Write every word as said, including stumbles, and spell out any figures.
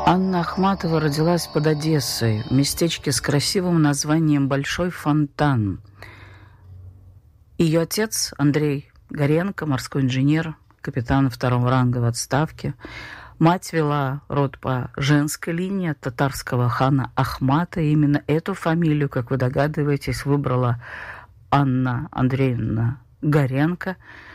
Анна Ахматова родилась под Одессой, в местечке с красивым названием «Большой фонтан». Ее отец Андрей Горенко, морской инженер, капитан второго ранга в отставке. Мать вела род по женской линии от татарского хана Ахмата. И именно эту фамилию, как вы догадываетесь, выбрала Анна Андреевна Горенко.